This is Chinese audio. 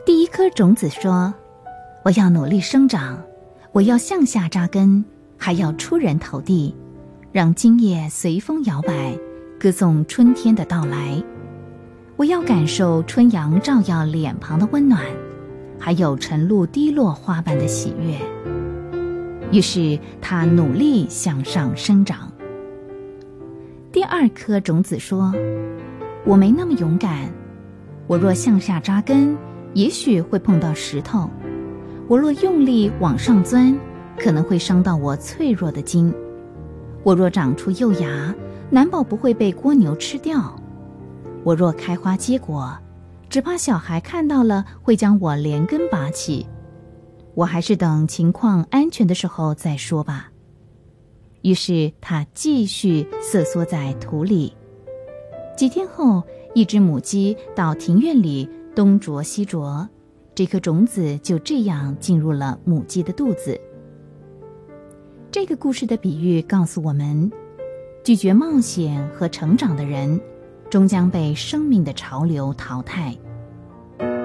第一颗种子说：我要努力生长，我要向下扎根，还要出人头地，让茎叶随风摇摆，歌颂春天的到来。我要感受春阳照耀脸庞的温暖，还有晨露滴落花瓣的喜悦。于是他努力向上生长。第二颗种子说：我没那么勇敢，我若向下扎根，也许会碰到石头，我若用力往上钻，可能会伤到我脆弱的筋。我若长出幼芽，难保不会被蜗牛吃掉。我若开花结果，只怕小孩看到了会将我连根拔起。我还是等情况安全的时候再说吧。于是他继续瑟缩在土里。几天后，一只母鸡到庭院里东啄西啄，这颗种子就这样进入了母鸡的肚子。这个故事的比喻告诉我们，拒绝冒险和成长的人，终将被生命的潮流淘汰。